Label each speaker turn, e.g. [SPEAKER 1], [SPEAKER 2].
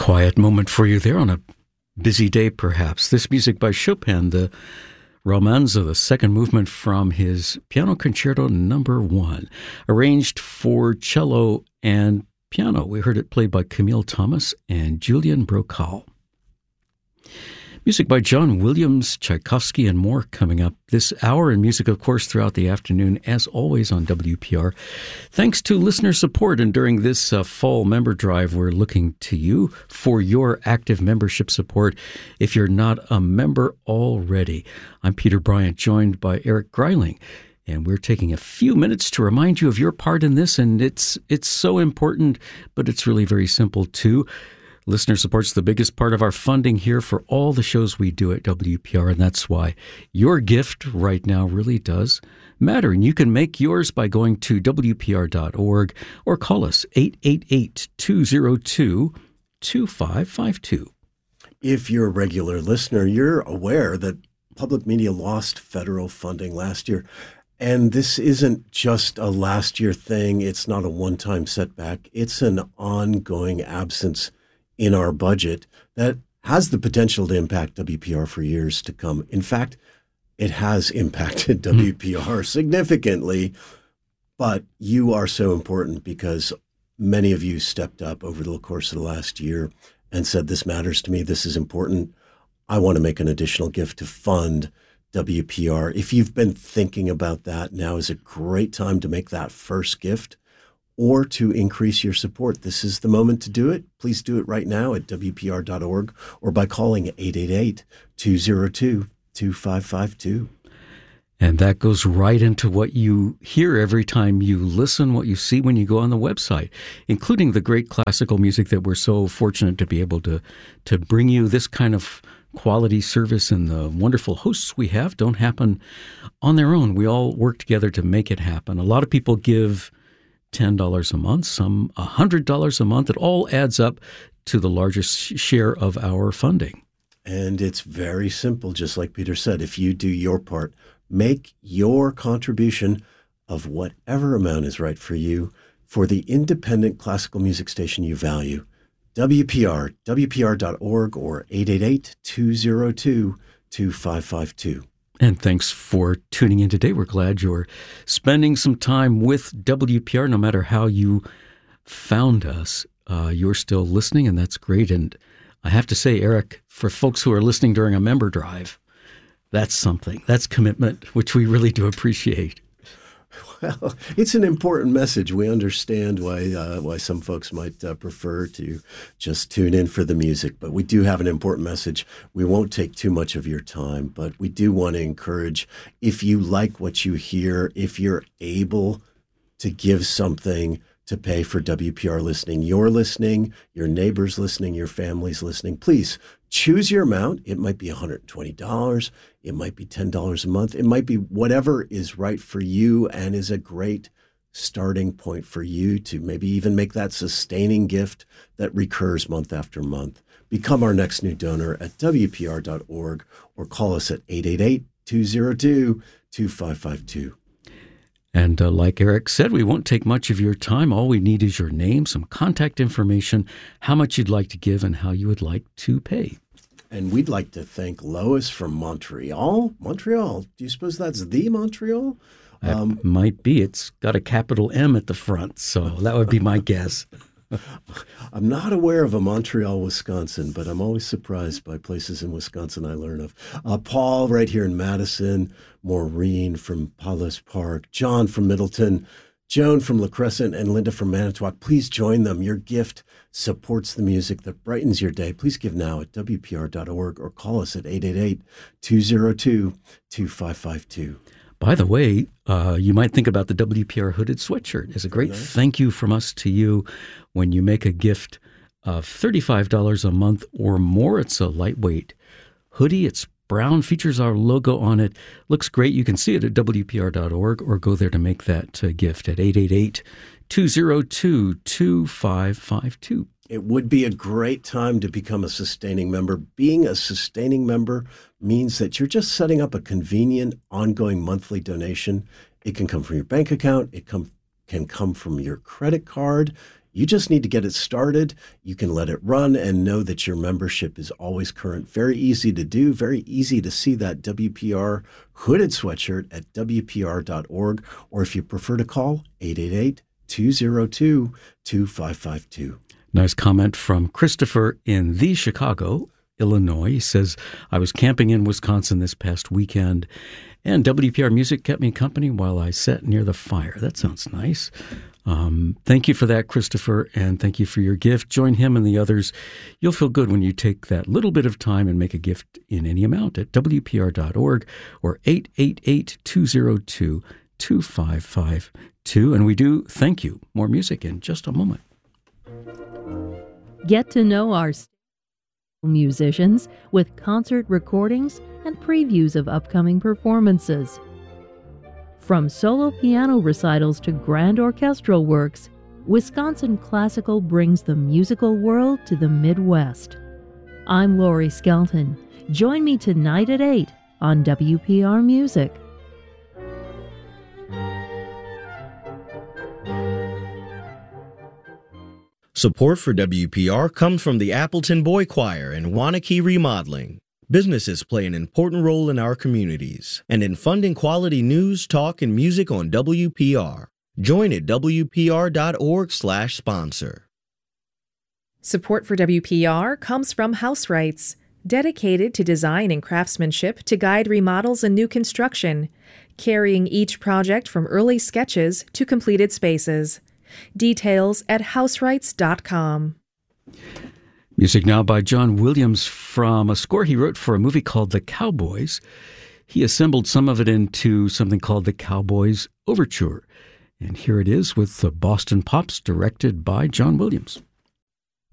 [SPEAKER 1] quiet moment for you there on a busy day, perhaps. This music by Chopin, the Romanza, the second movement from his Piano Concerto Number 1, arranged for cello and piano. We heard it played by Camille Thomas and Julian Brocal. Music by John Williams, Tchaikovsky, and more coming up this hour, and music, of course, throughout the afternoon, as always on WPR. Thanks to listener support, and during this fall member drive, we're looking to you for your active membership support if you're not a member already. I'm Peter Bryant, joined by Eric Greiling, and we're taking a few minutes to remind you of your part in this, and it's so important, but it's really very simple, too. Listener support's the biggest part of our funding here for all the shows we do at WPR, and that's why your gift right now really does matter. And you can make yours by going to WPR.org or call us 888-202-2552.
[SPEAKER 2] If you're a regular listener, you're aware that public media lost federal funding last year. And this isn't just a last year thing. It's not a one-time setback. It's an ongoing absence in our budget that has the potential to impact WPR for years to come. In fact, it has impacted WPR significantly, but you are so important because many of you stepped up over the course of the last year and said, this matters to me, this is important. I want to make an additional gift to fund WPR. If you've been thinking about that, now is a great time to make that first gift or to increase your support. This is the moment to do it. Please do it right now at WPR.org or by calling 888-202-2552.
[SPEAKER 1] And that goes right into what you hear every time you listen, what you see when you go on the website, including the great classical music that we're so fortunate to be able to bring you. This kind of quality service, and the wonderful hosts we have don't happen on their own. We all work together to make it happen. A lot of people give $10 a month, some $100 a month. It all adds up to the largest share of our funding.
[SPEAKER 2] And it's very simple, just like Peter said. If you do your part, make your contribution of whatever amount is right for you for the independent classical music station you value. WPR, WPR.org or 888-202-2552.
[SPEAKER 1] And thanks for tuning in today. We're glad you're spending some time with WPR. No matter how you found us, you're still listening, and that's great. And I have to say, Eric, for folks who are listening during a member drive, that's something. That's commitment, which we really do appreciate.
[SPEAKER 2] Well, it's an important message. We understand why some folks might prefer to just tune in for the music, but we do have an important message. We won't take too much of your time, but we do want to encourage, if you like what you hear, if you're able to give something to pay for WPR listening, your neighbors listening, your family's listening, please choose your amount. It might be $120. It might be $10 a month. It might be whatever is right for you and is a great starting point for you to maybe even make that sustaining gift that recurs month after month. Become our next new donor at WPR.org or call us at 888-202-2552.
[SPEAKER 1] And like Eric said, we won't take much of your time. All we need is your name, some contact information, how much you'd like to give, and how you would like to pay.
[SPEAKER 2] And we'd like to thank Lois from Montreal. Montreal. Do you suppose that's the Montreal?
[SPEAKER 1] That might be. It's got a capital M at the front, so that would be my guess.
[SPEAKER 2] I'm not aware of a Montreal, Wisconsin, but I'm always surprised by places in Wisconsin I learn of. Paul right here in Madison, Maureen from Palos Park, John from Middleton, Joan from La Crescent, and Linda from Manitowoc. Please join them. Your gift supports the music that brightens your day. Please give now at WPR.org or call us at 888-202-2552.
[SPEAKER 1] By the way, you might think about the WPR hooded sweatshirt as a great thank you from us to you when you make a gift of $35 a month or more. It's a lightweight hoodie. It's brown, features our logo on it. Looks great. You can see it at WPR.org or go there to make that gift at 888-202-2552.
[SPEAKER 2] It would be a great time to become a sustaining member. Being a sustaining member means that you're just setting up a convenient, ongoing monthly donation. It can come from your bank account. It can come from your credit card. You just need to get it started. You can let it run and know that your membership is always current. Very easy to do, very easy to see that WPR hooded sweatshirt at WPR.org, or if you prefer to call, 888-202-2552.
[SPEAKER 1] Nice comment from Christopher in the Chicago, Illinois. He says, I was camping in Wisconsin this past weekend, and WPR music kept me company while I sat near the fire. That sounds nice. Thank you for that, Christopher, and thank you for your gift. Join him and the others. You'll feel good when you take that little bit of time and make a gift in any amount at WPR.org or 888-202-2552. And we do thank you. More music in just a moment.
[SPEAKER 3] Get to know our musicians with concert recordings and previews of upcoming performances. From solo piano recitals to grand orchestral works, Wisconsin Classical brings the musical world to the Midwest. I'm Lori Skelton. Join me tonight at 8 on WPR Music.
[SPEAKER 4] Support for WPR comes from the Appleton Boy Choir and Waunakee Remodeling. Businesses play an important role in our communities and in funding quality news, talk, and music on WPR. Join at WPR.org/sponsor.
[SPEAKER 5] Support for WPR comes from House Rights, dedicated to design and craftsmanship to guide remodels and new construction, carrying each project from early sketches to completed spaces. Details at houserights.com.
[SPEAKER 1] Music now by John Williams from a score he wrote for a movie called The Cowboys. He assembled some of it into something called The Cowboys Overture. And here it is with the Boston Pops, directed by John Williams.